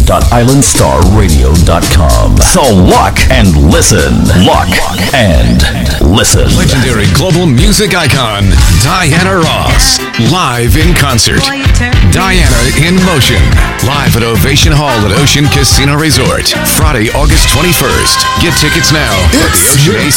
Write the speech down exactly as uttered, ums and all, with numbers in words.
dot island star radio dot com. So lock and listen. Lock and listen. Legendary global music icon, Diana Ross. Live in concert. Diana in Motion. Live at Ovation Hall at Ocean Casino Resort. Friday, August twenty-first. Get tickets now at the Ocean A